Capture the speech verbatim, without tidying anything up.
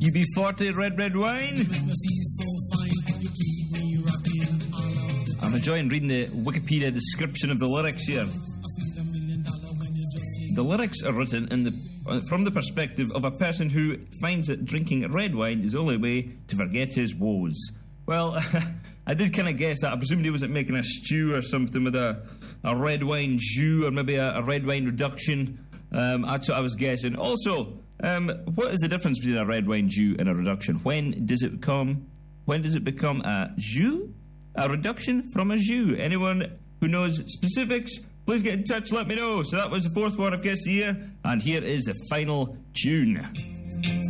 U B forty red, red wine. I'm enjoying reading the Wikipedia description of the lyrics here. The lyrics are written in the uh, from the perspective of a person who finds that drinking red wine is the only way to forget his woes. Well, I did kind of guess that. I presumed he wasn't making a stew or something with a, a red wine jus or maybe a, a red wine reduction. Um, that's what I was guessing. Also, um, what is the difference between a red wine jus and a reduction? When does it become? When does it become a jus? A reduction from a jus? Anyone who knows specifics, please get in touch, let me know. So that was the fourth one of Guess the Year, and here is the final tune.